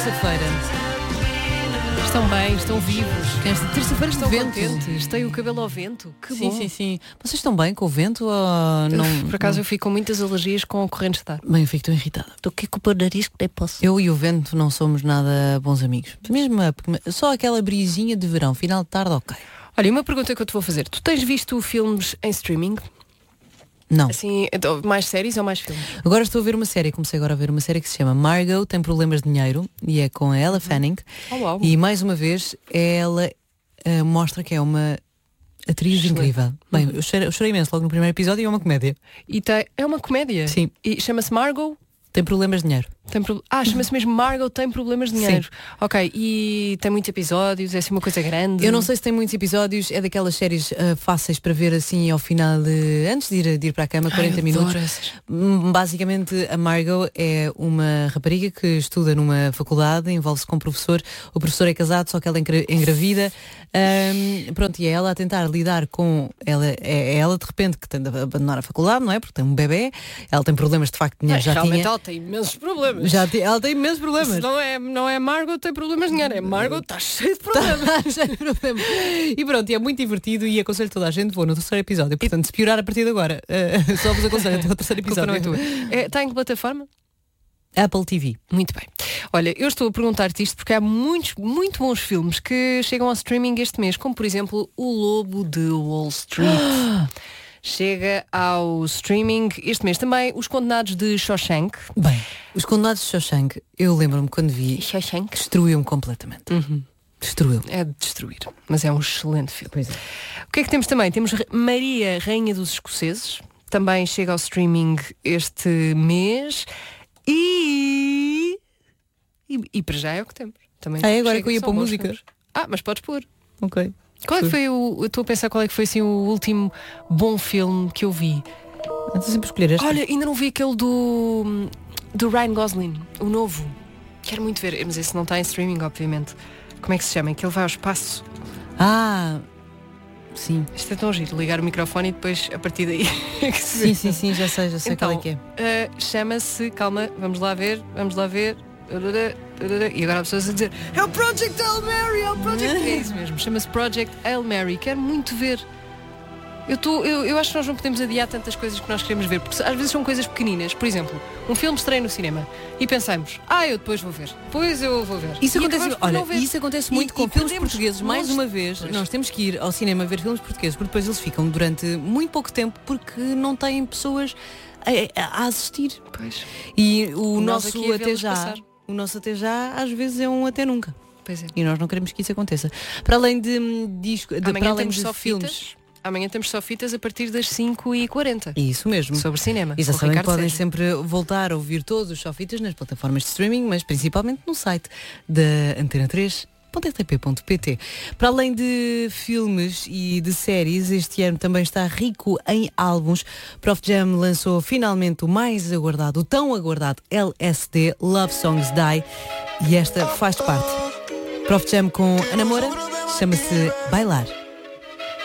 Terça-feira. Estão bem, estão vivos. Esta terça-feira Estão vento. contentes. Têm o cabelo ao vento. Que Sim, bom. sim, sim. Vocês estão bem com o vento ou não? Por acaso eu fico com muitas alergias com correntes de ar. Bem, eu fico tão irritada. Estou aqui com o nariz que nem posso. Eu e o vento não somos nada bons amigos. Mesmo só aquela brisinha de verão, final de tarde, ok. Olha, uma pergunta que eu te vou fazer. Tu tens visto filmes em streaming? Não. Assim, mais séries ou mais filmes? Agora estou a ver uma série, comecei agora a ver uma série que se chama Margot, tem problemas de dinheiro, e é com a Ella Fanning. Oh, uau. E mais uma vez ela mostra que é uma atriz Excelente. incrível. Bem, eu chorei imenso logo no primeiro episódio e é uma comédia. E é uma comédia? Sim. E chama-se Margot? Tem problemas de dinheiro. Chama-se mesmo Margot tem problemas de dinheiro. Ok, e tem muitos episódios, é assim uma coisa grande? Eu não sei se tem muitos episódios, é daquelas séries fáceis para ver assim ao final de... Antes de ir para a cama, 40 minutos. Basicamente a Margot é uma rapariga que estuda numa faculdade, envolve-se com um professor. O professor é casado, só que ela engravida. Pronto, e é ela a tentar lidar com... Ela de repente que tem de abandonar a faculdade, não é? Porque tem um bebê. Ela tem problemas de facto de dinheiro, já realmente tinha. ela tem imensos problemas. Ela tem imensos problemas. Isso não é Margot tem problemas de dinheiro, é Margot está cheio de problemas. Cheio de problemas. E pronto, e é muito divertido e aconselho toda a gente, vou no terceiro episódio. Portanto, se piorar a partir de agora, só vos aconselho até o terceiro Culpa não episódio. é tua. Está em que plataforma? Apple TV. Muito bem. Olha, eu estou a perguntar-te isto porque há muitos, muito bons filmes que chegam ao streaming este mês, como por exemplo O Lobo de Wall Street. Chega ao streaming este mês também Os Condenados de Shawshank. Bem, Os Condenados de Shawshank, eu lembro-me quando vi, Shawshank? destruiu-me completamente. Destruiu. É de destruir, mas é um excelente filme. Pois é. O que é que temos também? Temos Maria, Rainha dos Escoceses. Também chega ao streaming este mês. E para já é o que temos. Também Agora chega, que eu ia são pôr bons música. filmes. Mas podes pôr. Ok. Qual é que foi eu estou a pensar qual é que foi assim o último bom filme que eu vi. Antes sempre escolher este. Olha, ainda não vi aquele do Ryan Gosling, o novo. Quero muito ver, mas esse não está em streaming, obviamente. Como é que se chama? Que ele vai ao espaço. Sim. Isto é tão giro, ligar o microfone e depois a partir daí é que se vê. Sim, já sei Então, qual é que é. Chama-se, calma, vamos lá ver. E agora há pessoas a dizer é o Project Hail Mary, é o Project... É isso mesmo, chama-se Project Hail Mary. Quero muito ver. Eu acho que nós não podemos adiar tantas coisas que nós queremos ver, porque às vezes são coisas pequeninas. Por exemplo, um filme estreia no cinema e pensamos, eu depois vou ver. Depois eu vou ver. Isso E acontece, acabamos por não ver. isso acontece muito com filmes portugueses. Mais uma vez, nós temos que ir ao cinema ver filmes portugueses, porque depois eles ficam durante muito pouco tempo porque não têm pessoas a assistir. Pois. E o Nós nosso aqui a até vê-los já, passar. o nosso até já às vezes é um até nunca. Pois é. E nós não queremos que isso aconteça. Para além de para Amanhã além temos de só filmes. fitas. Amanhã temos só fitas a partir das 5h40. Isso mesmo. Sobre cinema. E já com o sabem que Ricardo podem Sérgio. sempre voltar a ouvir todos os Sofitas nas plataformas de streaming, mas principalmente no site da Antena 3.rtp.pt. Para além de filmes e de séries, este ano também está rico em álbuns. Prof Jam lançou finalmente o mais aguardado, o tão aguardado LSD, Love Songs Die, e esta faz parte. Prof Jam com Ana Moura, chama-se Bailar.